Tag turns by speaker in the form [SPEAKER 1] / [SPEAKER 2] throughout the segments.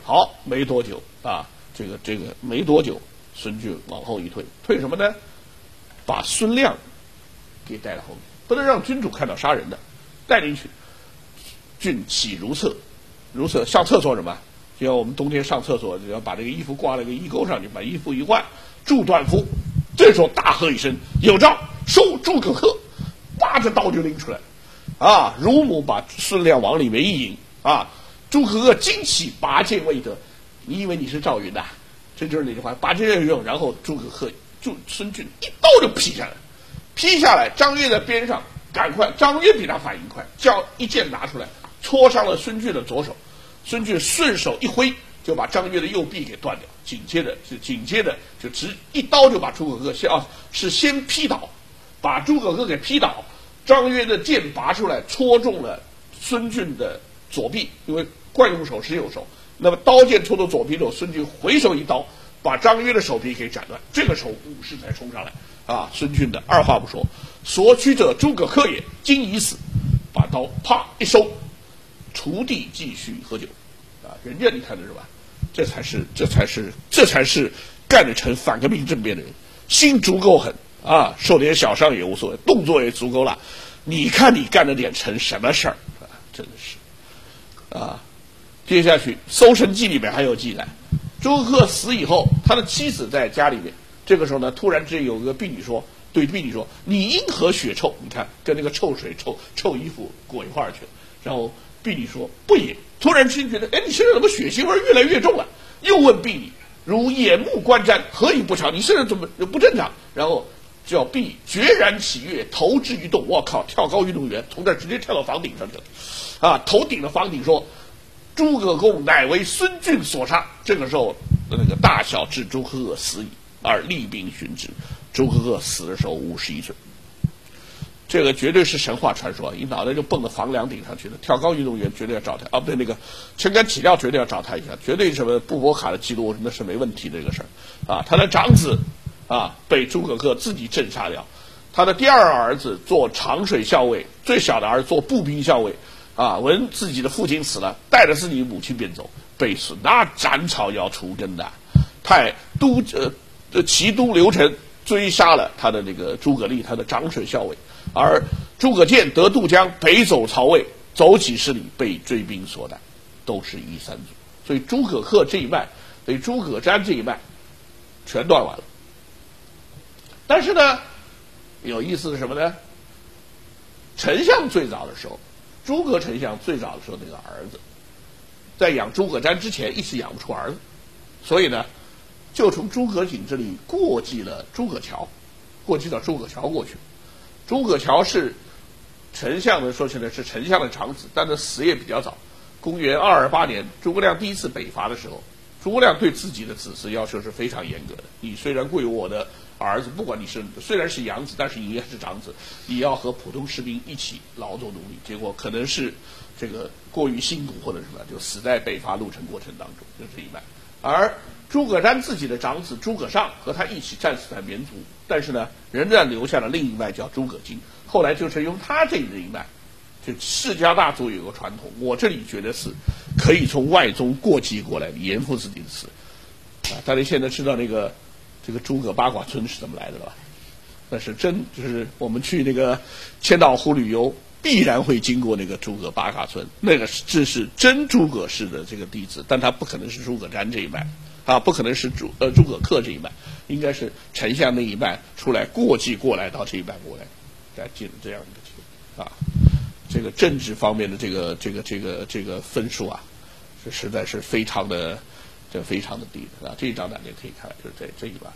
[SPEAKER 1] 好，没多久啊，这个没多久，孙俊往后一退，退什么呢？把孙亮给带到后面，不能让君主看到杀人的，带进去。俊起如厕，如厕上厕所什么？就像我们冬天上厕所，就要把这个衣服挂了个衣钩上去，把衣服一换，祝段夫。这时候大喝一声：“有诏，收诸葛恪！”拔着刀就拎出来，啊！乳母把孙亮往里面一引，啊！诸葛恪惊起，拔剑未得。你以为你是赵云呐？这就是那句话，拔剑未用。然后诸葛恪孙俊一刀就劈下来，劈下来，张悦在边上，赶快，张悦比他反应快，一剑拿出来，戳伤了孙俊的左手。孙俊顺手一挥，就把张悦的右臂给断掉，紧接着就一刀就把诸葛恪是先劈倒，把诸葛恪给劈倒。张悦的剑拔出来，戳中了孙俊的左臂，因为惯用手是右手。那么刀剑戳到左臂之后，孙俊回手一刀，把张悦的手臂给斩断。这个时候武士才冲上来啊！孙俊的二话不说，所取者诸葛恪也，今已死，把刀啪一收，锄地继续喝酒啊！人家你看的是吧？这才是干得成反革命政变的人，心足够狠啊！受点小伤也无所谓，动作也足够了。你看你干得点成什么事儿啊？真的是啊！接下去《搜神记》里面还有记载，诸葛恪死以后，他的妻子在家里面。这个时候呢，突然之间有个婢女对婢女说：“你因何血臭？”你看，跟那个臭水、臭衣服裹一块儿去了。然后婢女说：“不也。”突然之间觉得，哎，你身上怎么血腥味越来越重了？又问婢女：“如眼目观瞻，何以不常？你身上怎么不正常？”然后叫婢决然起跃，投之于洞。我靠，跳高运动员从这儿直接跳到房顶上去了，啊，头顶了房顶说。诸葛公乃为孙俊所杀。这个时候，那个大小知诸葛恪死矣，而厉兵寻之。诸葛恪死的时候51岁，这个绝对是神话传说，一脑袋就蹦到房梁顶上去了。跳高运动员绝对要找他，啊，不对，那个撑杆起吊绝对要找他一下，绝对什么布博卡的记录那是没问题的这个事儿啊。他的长子啊被诸葛恪自己镇杀掉，他的第二儿子做长水校尉，最小的儿子做步兵校尉。啊，闻自己的父亲死了，带着自己母亲便走，被损，那斩草要除根的，派骑都刘晨追杀了他的那个诸葛棣，他的长水校尉，而诸葛建得渡江，北走曹魏，走几十里被追兵所逮，都是夷三族。所以诸葛恪这一脉，对诸葛瞻这一脉，全断完了。但是呢，有意思是什么呢？丞相最早的时候。诸葛丞相最早的时候，那个儿子在养诸葛瞻之前一直养不出儿子，所以呢，就从诸葛瑾这里过继了诸葛乔，过继到诸葛乔过去。诸葛乔是丞相的，说起来是丞相的长子，但是死也比较早。公元228年，诸葛亮第一次北伐的时候，诸葛亮对自己的子嗣要求是非常严格的。你虽然贵为我的儿子，不管你是虽然是养子，但是你也是长子，你要和普通士兵一起劳作努力。结果可能是这个过于辛苦或者什么，就死在北伐路程过程当中，就这一脉。而诸葛瞻自己的长子诸葛尚和他一起战死在绵竹，但是呢，仍然留下了另一脉叫诸葛瑾。后来就是用他这一脉，就世家大族有个传统，我这里觉得是可以从外宗过继过来，严复自己的词啊。大家现在知道这个诸葛八卦村是怎么来的了吧？那是就是我们去那个千岛湖旅游，必然会经过那个诸葛八卦村，那个这是真诸葛氏的这个弟子，但他不可能是诸葛瞻这一脉啊，不可能是诸葛恪这一脉，应该是丞相那一脉出来过继过来到这一脉过来，大家记得这样一个情况啊。这个政治方面的这个分数啊，是实在是非常的低的啊。这一章大家可以看，就是这一段。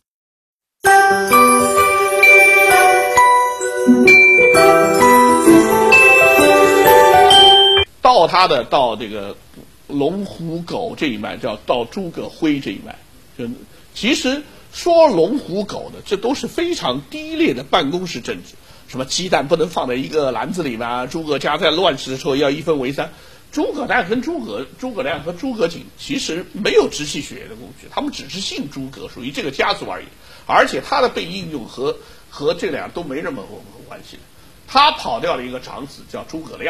[SPEAKER 1] 到这个龙虎狗这一脉，叫到诸葛辉这一脉，就其实说龙虎狗的，这都是非常低劣的办公室政治。什么鸡蛋不能放在一个篮子里嘛？诸葛家在乱世的时候要一分为三。诸葛亮跟诸葛亮和诸葛瑾其实没有直系血缘的工具，他们只是姓诸葛，属于这个家族而已。而且他的被应用和这俩都没什么关系的。他跑掉了一个长子叫诸葛亮，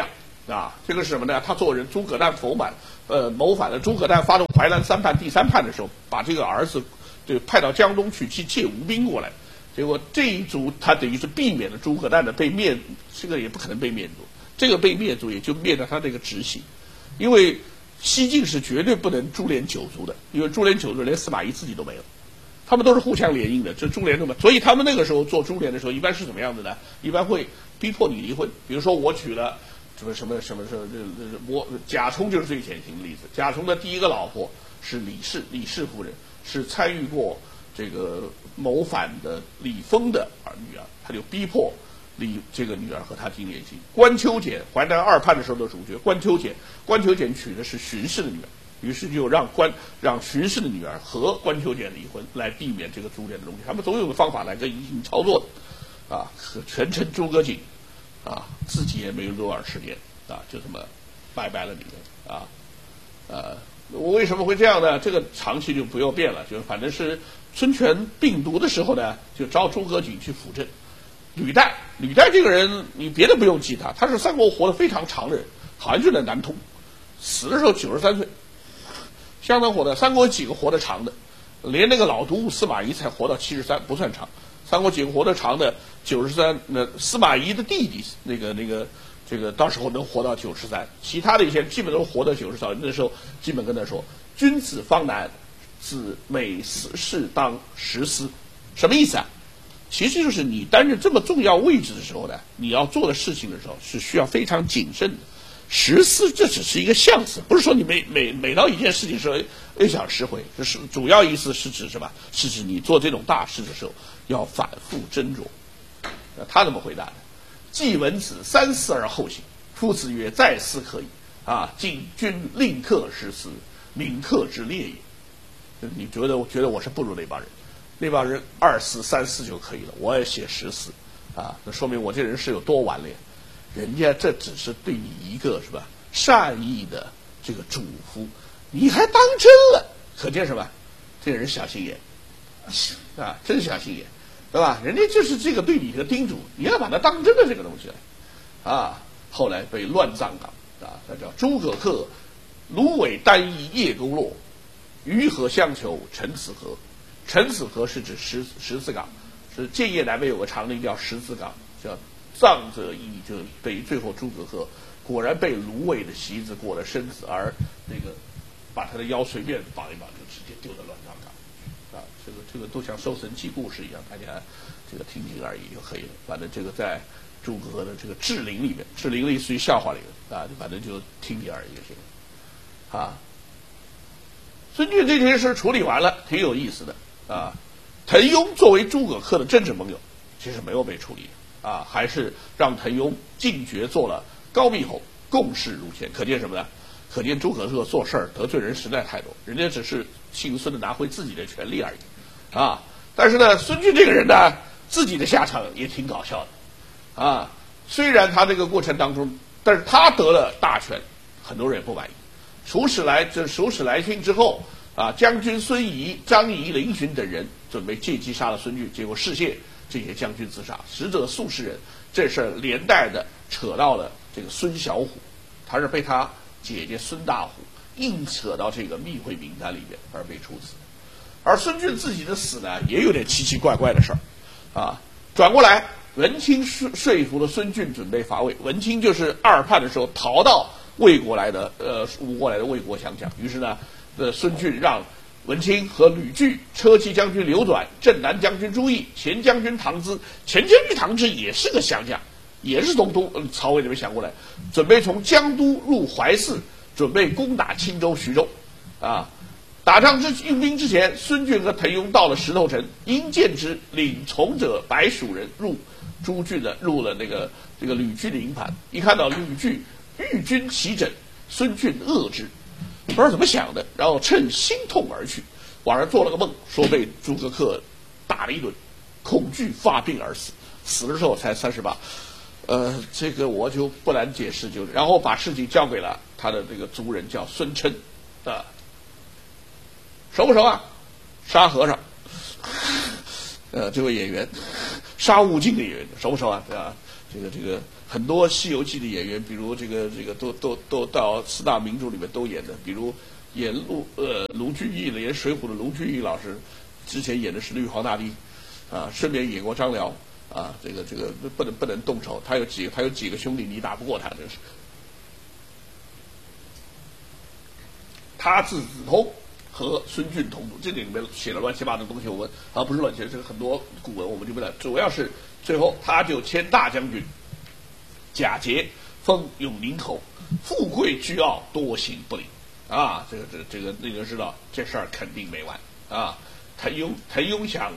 [SPEAKER 1] 这个是什么呢？他做人诸葛诞谋反了，诸葛诞发动淮南三叛第三叛的时候，把这个儿子派到江东去借吴兵过来，结果这一族他等于是避免了诸葛诞的被灭，这个也不可能被灭族，这个被灭族也就灭了他这个直系，因为西晋是绝对不能株连九族的，因为株连九族连司马懿自己都没有，他们都是互相联姻的，这株连的嘛，所以他们那个时候做株连的时候，一般是怎么样的呢？一般会逼迫你离婚，比如说我娶了什么，我贾充就是最典型的例子。贾充的第一个老婆是李氏夫人，是参与过这个谋反的李丰的女儿，他就逼迫这个女儿和他进联系。关秋俭，淮南二叛的时候的主角，关秋俭娶的是荀氏的女儿，于是就让荀氏的女儿和关秋俭离婚，来避免这个株连的东西。他们总有个方法来跟异性操作的，全称诸葛瑾。自己也没有多少时间就这么拜拜了你们我为什么会这样呢？这个长期就不要变了，就反正是孙权病毒的时候呢，就招诸葛瑾去辅政。吕岱这个人，你别的不用记他是三国活得非常长的人，好像就在南通，死的时候93岁，相当活的。三国几个活得长的，连那个老毒司马懿才活到73，不算长。三国几个活得长的93，那司马懿的弟弟这个到时候能活到93，其他的一些基本都活到90。那时候基本跟他说：“君子方难，自每事当十思。”什么意思啊？其实就是你担任这么重要位置的时候呢，你要做的事情的时候是需要非常谨慎的。十思这只是一个象词，不是说你每到一件事情的时候要想10回，这是主要意思是指什么？是指你做这种大事的时候要反复斟酌。他怎么回答的？既闻子三思而后行，夫子曰：“再思可以。”今君令克十思，民克之列也。你觉得我是不如那帮人，那帮人2思3思就可以了，我也写10思那说明我这人是有多顽劣。人家这只是对你一个是吧善意的这个嘱咐，你还当真了，可见什么？这个人小心眼真小心眼，对吧？人家就是这个对你的叮嘱，你要把它当真的这个东西来后来被乱葬岗他叫诸葛恪，芦苇单衣叶勾落，鱼和相求陈子河。陈子河是指十字岗，是建业南北有个长陵叫十字岗，叫葬者矣，就等于最后诸葛恪果然被芦苇的席子裹了身子，而那个把他的腰随便绑一绑，就直接丢到乱葬岗这个都像收神记故事一样，大家这个听听而已就可以了。反正这个在诸葛恪的这个志陵里面，志陵类似于笑话里面反正就听听而已就行了孙俊这件事处理完了，挺有意思的滕庸作为诸葛恪的政治盟友，其实没有被处理还是让滕庸进爵做了高密侯，共事如前。可见什么呢？可见诸葛恪做事儿得罪人实在太多，人家只是姓孙的拿回自己的权利而已但是呢，孙俊这个人呢，自己的下场也挺搞笑的虽然他这个过程当中，但是他得了大权，很多人也不满意。蜀史来信之后将军孙仪、张仪、林询等人准备借机杀了孙俊，结果事谢这些将军自杀，实则数十人。这事连带的扯到了这个孙小虎，他是被他姐姐孙大虎硬扯到这个密会名单里面而被处死。而孙俊自己的死呢，也有点奇奇怪怪的事儿转过来，文钦说服了孙俊准备伐魏。文钦就是二叛的时候逃到吴国来的魏国降将。于是呢，孙俊让文钦和吕据、车骑将军刘转、镇南将军朱毅、前将军唐咨，前将军唐咨也是个降将，也是从曹魏这边降过来，准备从江都入淮泗，准备攻打青州、徐州打仗用兵之前，孙俊和滕庸到了石头城，因见之，领从者白蜀人入了这个吕据的营盘，一看到吕据御军齐整，孙俊恶之，不知道怎么想的，然后趁心痛而去。晚上做了个梦，说被诸葛恪打了一顿，恐惧发病而死，死的时候才38。这个我就不难解释，然后把事情交给了他的这个族人，叫孙琛熟不熟啊？沙和尚，这位演员，沙悟净的演员，熟不熟啊？ 这个很多《西游记》的演员，比如这个都到4大名著里面都演的，比如演卢俊义的，演《水浒》的卢俊义老师，之前演的是玉皇大帝，啊，顺便演过张辽，啊，这个不能动手，他有几个兄弟，你打不过他，这是。他字子通，和孙俊同读，这里面写了乱七八糟的东西，我们不是乱七八糟，这个很多古文我们就不讲，主要是最后他就迁大将军，假节封永宁侯，富贵倨傲，多行不礼啊！这个那就知道这事儿肯定没完啊！滕庸想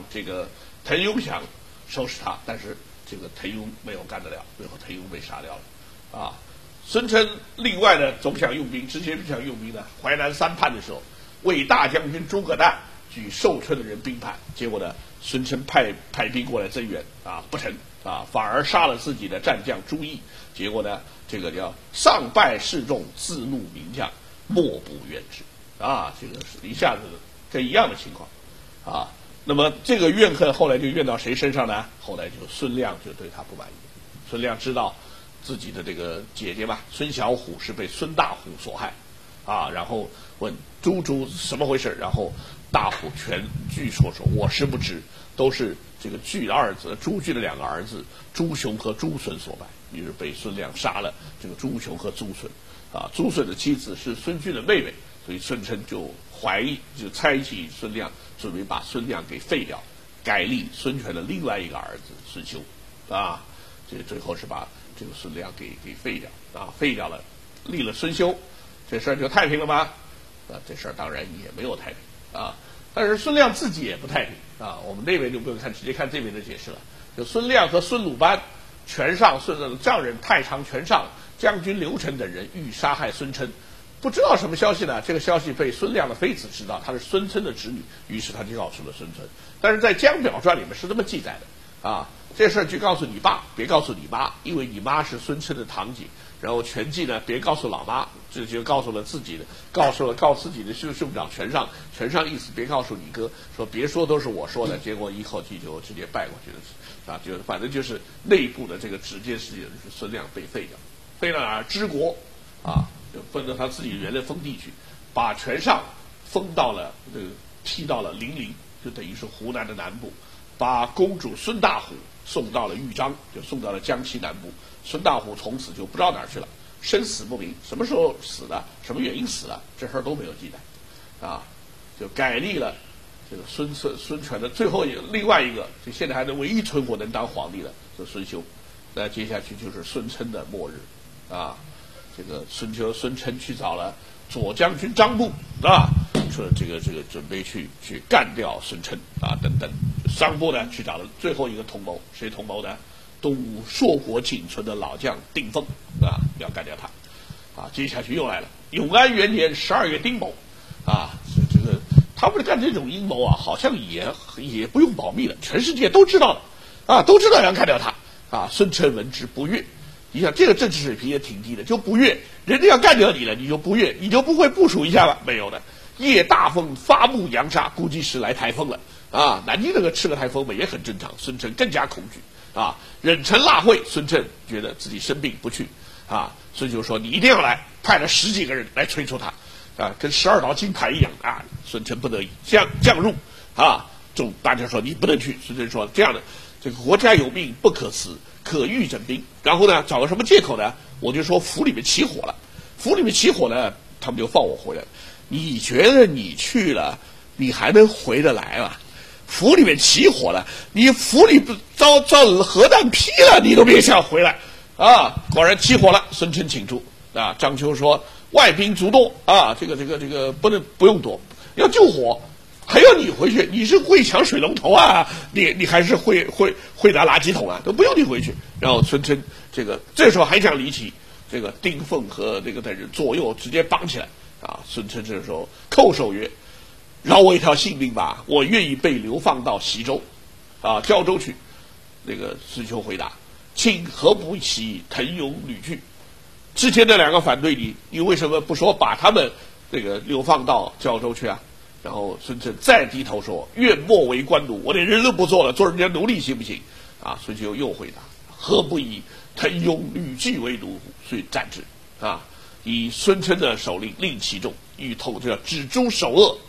[SPEAKER 1] 收拾他，但是这个滕庸没有干得了，最后滕庸被杀掉了啊！孙琛另外呢总想用兵，之前不想用兵呢，淮南3叛的时候，为大将军诸葛诞举寿春的人兵叛，结果呢，孙琛派兵过来增援啊，不成啊，反而杀了自己的战将朱毅，结果呢，这个叫上败示众，自怒名将，莫不怨之啊，这个是一下子跟一样的情况啊。那么这个怨恨后来就怨到谁身上呢？后来就孙亮就对他不满意，孙亮知道自己的这个姐姐嘛，孙小虎是被孙大虎所害，啊，然后问朱什么回事？然后大虎全据说我是不知，都是这个朱据的2个儿子朱雄和朱孙所败，于是被孙亮杀了这个朱雄和朱孙，啊，朱孙的妻子是孙俊的妹妹，所以孙琛就猜忌孙亮，准备把孙亮给废掉，改立孙权的另外一个儿子孙休，啊，这最后是把这个孙亮给废掉啊，废掉了，立了孙休，这事儿就太平了吗？啊，这事儿当然也没有太平啊。但是孙亮自己也不太平啊。我们那边就不用看，直接看这边的解释了。就孙亮和孙鲁班、全上丈人太常全上、将军刘晨等人欲杀害孙琛，不知道什么消息呢？这个消息被孙亮的妃子知道，他是孙琛的侄女，于是他就告诉了孙琛。但是在《江表传》里面是这么记载的啊。这事儿就告诉你爸，别告诉你妈，因为你妈是孙琛的堂姐。然后全记呢，别告诉老妈，这就告诉了自己的，告自己的兄长全上意思别告诉你哥，说别说都是我说的，结果一口气就直接败过去了，啊，就反正就是内部的这个直接事件是孙亮被废掉，废到哪儿？支国啊，就分到他自己原来封地去，把全上封到了踢到了零陵，就等于是湖南的南部，把公主孙大虎送到了豫章，就送到了江西南部。孙大虎从此就不知道哪儿去了，生死不明，什么时候死的，什么原因死了，这事儿都没有记载，啊，就改立了这个孙权的最后另外一个，就现在还能唯一存活能当皇帝的，就孙休。那接下去就是孙琛的末日，啊，这个孙琛去找了左将军张布啊，说这个准备去干掉孙琛啊等等。张布呢去找了最后一个同谋，谁同谋呢？东吴硕果仅存的老将丁奉啊，要干掉他啊。接下去又来了永安元年12月丁卯啊，这个他们干这种阴谋啊，好像也不用保密了，全世界都知道了啊，都知道要干掉他啊。孙琛闻之不悦，你想这个政治水平也挺低的，就不悦，人家要干掉你了，你就不悦，你就不会部署一下吗？没有的，夜大风发木扬沙，估计是来台风了啊。南京这个吃了台风嘛也很正常，孙琛更加恐惧啊，忍臣纳会，孙琛觉得自己生病不去啊，孙休说你一定要来，派了10几个人来催促他啊，跟12道金牌一样啊。孙琛不得已降入啊，大家说你不能去，孙琛说这样的，这个国家有命不可辞，可欲整兵。然后呢，找个什么借口呢？我就说府里面起火了，府里面起火呢，他们就放我回来了。你觉得你去了，你还能回得来吗？府里面起火了，你府里遭核弹劈了，你都别想回来啊！果然起火了，孙琛请出啊。张秋说外兵卒多啊，这个不用躲，要救火，还要你回去，你是会抢水龙头啊？你还是会拿垃圾桶啊？都不用你回去。然后孙琛这时候还想离奇，这个丁奉和那个等人左右直接绑起来啊。孙琛这时候叩首曰：“饶我一条性命吧，我愿意被流放到西州，啊，胶州去。”那个孙休回答：“卿何不起腾勇旅去？之前那2个反对你为什么不说把他们流放到胶州去啊？”然后孙琛再低头说：“愿莫为官奴，我连人都不做了，做人家奴隶行不行？”啊，孙休又回答：“何不以腾拥吕据为奴，遂战之。以孙琛的首领令其众，欲透这止诛首恶，